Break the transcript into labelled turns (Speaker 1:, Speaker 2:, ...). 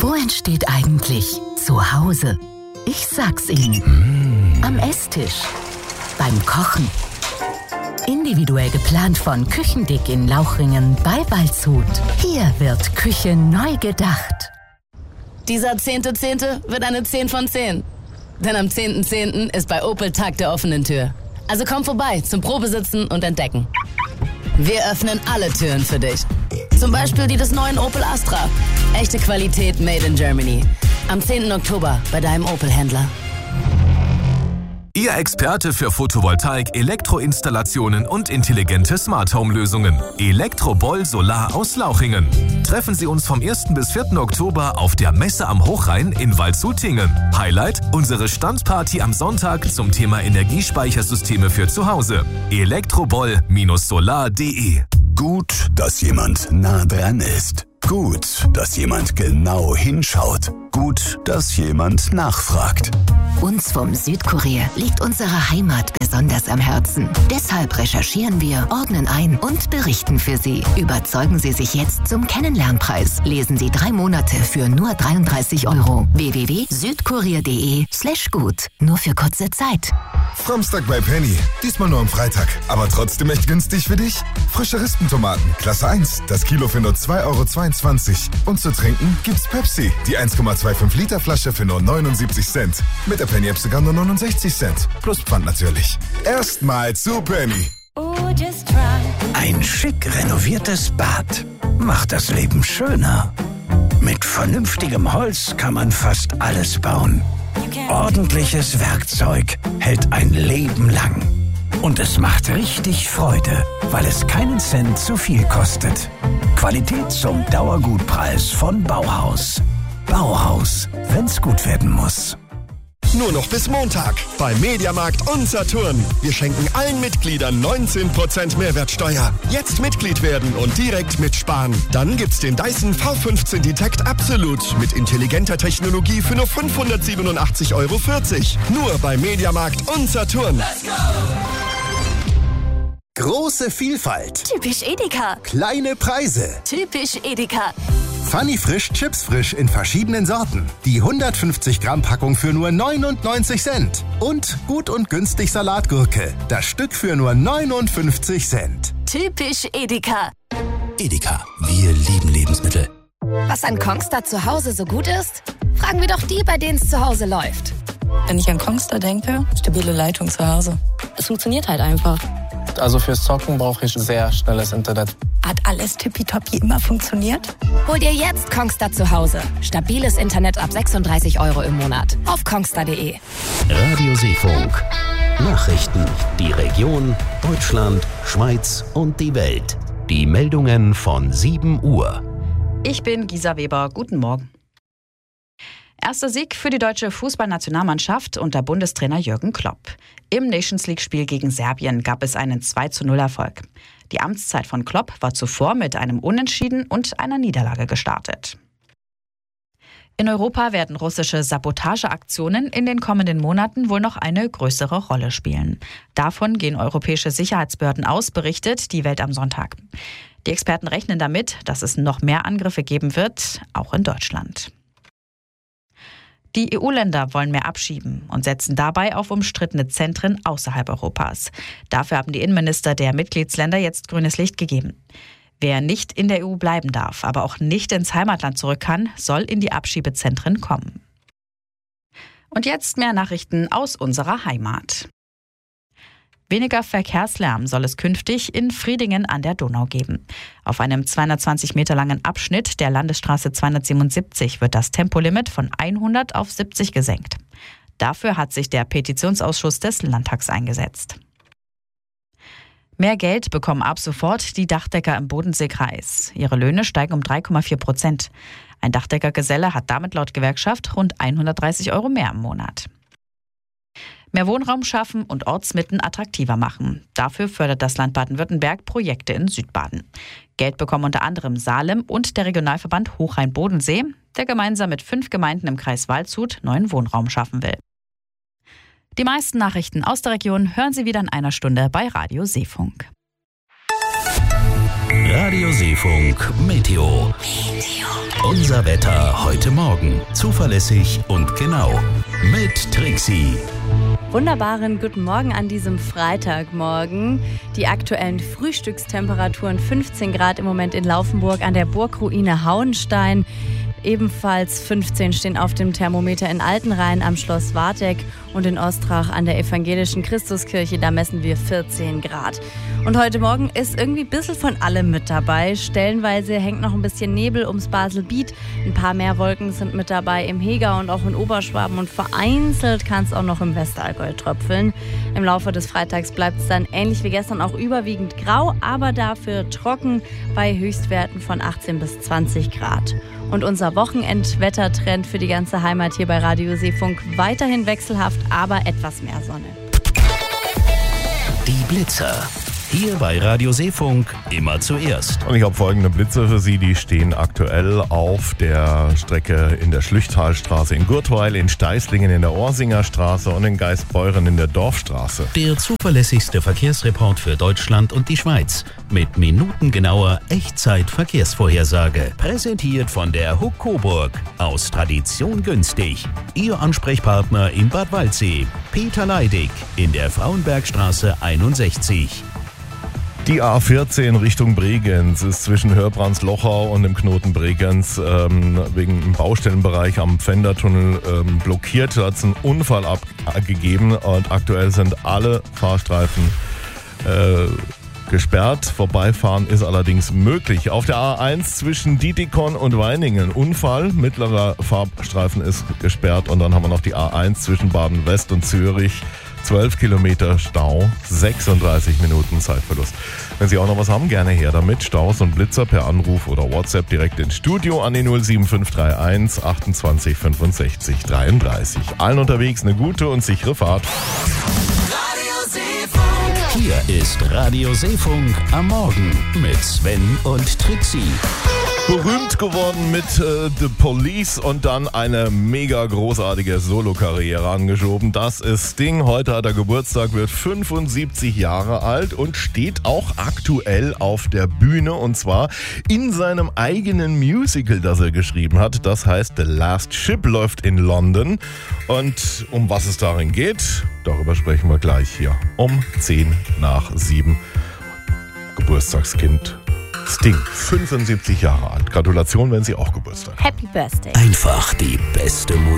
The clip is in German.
Speaker 1: Wo entsteht eigentlich Zuhause? Ich sag's Ihnen. Am Esstisch. Beim Kochen. Individuell geplant von Küchendick in Lauchringen bei Waldshut. Hier wird Küche neu gedacht.
Speaker 2: Dieser 10.10. wird eine 10 von 10. Denn am 10.10. ist bei Opel Tag der offenen Tür. Also komm vorbei zum Probesitzen und Entdecken. Wir öffnen alle Türen für dich. Zum Beispiel die des neuen Opel Astra. Echte Qualität made in Germany. Am 10. Oktober bei deinem Opel-Händler.
Speaker 3: Ihr Experte für Photovoltaik, Elektroinstallationen und intelligente Smart-Home-Lösungen. Elektroboll Solar aus Lauchringen. Treffen Sie uns vom 1. bis 4. Oktober auf der Messe am Hochrhein in Waldshut-Tingen. Highlight: unsere Standparty am Sonntag zum Thema Energiespeichersysteme für zu Hause. elektroboll-solar.de.
Speaker 4: Gut, dass jemand nah dran ist. Gut, dass jemand genau hinschaut. Gut, dass jemand nachfragt.
Speaker 1: Uns vom Südkurier liegt unsere Heimat besonders am Herzen. Deshalb recherchieren wir, ordnen ein und berichten für Sie. Überzeugen Sie sich jetzt zum Kennenlernpreis. Lesen Sie 3 Monate für nur 33 €. www.südkurier.de/gut. Nur für kurze Zeit.
Speaker 5: Samstag bei Penny. Diesmal nur am Freitag. Aber trotzdem echt günstig für dich. Frische Rispentomaten, Klasse 1. Das Kilo für nur 2,22 €. Und zu trinken gibt's Pepsi. Die 1,25 Liter Flasche für nur 79 Cent. Mit der Penny-App sogar nur 69 Cent. Plus Pfand natürlich. Erstmal zu Penny.
Speaker 6: Ein schick renoviertes Bad macht das Leben schöner. Mit vernünftigem Holz kann man fast alles bauen. Ordentliches Werkzeug hält ein Leben lang. Und es macht richtig Freude, weil es keinen Cent zu viel kostet. Qualität zum Dauergutpreis von Bauhaus. Bauhaus, wenn's gut werden muss.
Speaker 7: Nur noch bis Montag bei Mediamarkt und Saturn. Wir schenken allen Mitgliedern 19% Mehrwertsteuer. Jetzt Mitglied werden und direkt mitsparen. Dann gibt's den Dyson V15 Detect Absolute mit intelligenter Technologie für nur 587,40 €. Nur bei Mediamarkt und Saturn. Let's go!
Speaker 8: Große Vielfalt.
Speaker 9: Typisch Edeka.
Speaker 8: Kleine Preise.
Speaker 9: Typisch Edeka.
Speaker 8: Funny Frisch, Chips frisch in verschiedenen Sorten. Die 150 Gramm Packung für nur 99 Cent. Und gut und günstig Salatgurke. Das Stück für nur 59 Cent.
Speaker 9: Typisch Edeka.
Speaker 6: Edeka, wir lieben Lebensmittel.
Speaker 10: Was an Kongstar zu Hause so gut ist? Fragen wir doch die, bei denen es zu Hause läuft.
Speaker 11: Wenn ich an Kongstar denke, stabile Leitung zu Hause. Es funktioniert halt einfach.
Speaker 12: Also fürs Zocken brauche ich sehr schnelles Internet.
Speaker 11: Hat alles tippitoppi immer funktioniert?
Speaker 10: Hol dir jetzt Kongstar zu Hause. Stabiles Internet ab 36 € im Monat. Auf kongstar.de.
Speaker 13: Radio Seefunk. Nachrichten. Die Region, Deutschland, Schweiz und die Welt. Die Meldungen von 7 Uhr.
Speaker 14: Ich bin Gisa Weber. Guten Morgen. Erster Sieg für die deutsche Fußballnationalmannschaft unter Bundestrainer Jürgen Klopp. Im Nations-League-Spiel gegen Serbien gab es einen 2:0-Erfolg. Die Amtszeit von Klopp war zuvor mit einem Unentschieden und einer Niederlage gestartet. In Europa werden russische Sabotageaktionen in den kommenden Monaten wohl noch eine größere Rolle spielen. Davon gehen europäische Sicherheitsbehörden aus, berichtet die Welt am Sonntag. Die Experten rechnen damit, dass es noch mehr Angriffe geben wird, auch in Deutschland. Die EU-Länder wollen mehr abschieben und setzen dabei auf umstrittene Zentren außerhalb Europas. Dafür haben die Innenminister der Mitgliedsländer jetzt grünes Licht gegeben. Wer nicht in der EU bleiben darf, aber auch nicht ins Heimatland zurück kann, soll in die Abschiebezentren kommen. Und jetzt mehr Nachrichten aus unserer Heimat. Weniger Verkehrslärm soll es künftig in Fridingen an der Donau geben. Auf einem 220 Meter langen Abschnitt der Landesstraße 277 wird das Tempolimit von 100 auf 70 gesenkt. Dafür hat sich der Petitionsausschuss des Landtags eingesetzt. Mehr Geld bekommen ab sofort die Dachdecker im Bodenseekreis. Ihre Löhne steigen um 3,4%. Ein Dachdeckergeselle hat damit laut Gewerkschaft rund 130 € mehr im Monat. Mehr Wohnraum schaffen und Ortsmitten attraktiver machen. Dafür fördert das Land Baden-Württemberg Projekte in Südbaden. Geld bekommen unter anderem Salem und der Regionalverband Hochrhein-Bodensee, der gemeinsam mit 5 Gemeinden im Kreis Waldshut neuen Wohnraum schaffen will. Die meisten Nachrichten aus der Region hören Sie wieder in einer Stunde bei Radio Seefunk.
Speaker 13: Radio Seefunk Meteo. Und Unser Wetter heute Morgen. Zuverlässig und genau. Mit Trixie.
Speaker 15: Wunderbaren guten Morgen an diesem Freitagmorgen. Die aktuellen Frühstückstemperaturen 15 Grad im Moment in Laufenburg an der Burgruine Hauenstein. Ebenfalls 15 stehen auf dem Thermometer in Altenrhein am Schloss Warteck und in Ostrach an der evangelischen Christuskirche, da messen wir 14 Grad. Und heute Morgen ist irgendwie ein bisschen von allem mit dabei. Stellenweise hängt noch ein bisschen Nebel ums Baselbiet. Ein paar mehr Wolken sind mit dabei im Hegau und auch in Oberschwaben und vereinzelt kann es auch noch im Westallgäu tröpfeln. Im Laufe des Freitags bleibt es dann ähnlich wie gestern auch überwiegend grau, aber dafür trocken bei Höchstwerten von 18 bis 20 Grad. Und unser Wochenendwettertrend für die ganze Heimat hier bei Radio Seefunk weiterhin wechselhaft, aber etwas mehr Sonne.
Speaker 13: Die Blitzer. Hier bei Radio Seefunk immer zuerst.
Speaker 16: Und ich habe folgende Blitze für Sie, die stehen aktuell auf der Strecke in der Schlüchtalstraße in Gurtweil, in Steißlingen in der Orsinger Straße und in Geisbeuren in der Dorfstraße.
Speaker 13: Der zuverlässigste Verkehrsreport für Deutschland und die Schweiz. Mit minutengenauer Echtzeit-Verkehrsvorhersage. Präsentiert von der Huck Coburg. Aus Tradition günstig. Ihr Ansprechpartner in Bad Waldsee. Peter Leidig in der Frauenbergstraße 61.
Speaker 16: Die A14 Richtung Bregenz ist zwischen Hörbrandslochau und dem Knoten Bregenz wegen dem Baustellenbereich am Pfändertunnel blockiert. Da hat es einen Unfall abgegeben und aktuell sind alle Fahrstreifen gesperrt. Vorbeifahren ist allerdings möglich. Auf der A1 zwischen Dietikon und Weiningen Unfall. Mittlerer Fahrstreifen ist gesperrt und dann haben wir noch die A1 zwischen Baden-West und Zürich. 12 Kilometer Stau, 36 Minuten Zeitverlust. Wenn Sie auch noch was haben, gerne her damit. Staus und Blitzer per Anruf oder WhatsApp direkt ins Studio an die 07531 28 65 33. Allen unterwegs eine gute und sichere Fahrt.
Speaker 13: Hier ist Radio Seefunk am Morgen mit Sven und Trixie.
Speaker 16: Berühmt geworden mit The Police und dann eine mega großartige Solokarriere angeschoben. Das ist Sting. Heute hat er Geburtstag, wird 75 Jahre alt und steht auch aktuell auf der Bühne und zwar in seinem eigenen Musical, das er geschrieben hat. Das heißt The Last Ship, läuft in London. Und um was es darin geht, darüber sprechen wir gleich hier um 10 nach 7. Geburtstagskind Sting, 75 Jahre alt. Gratulation, wenn Sie auch Geburtstag haben.
Speaker 15: Happy Birthday.
Speaker 13: Einfach die beste Musik.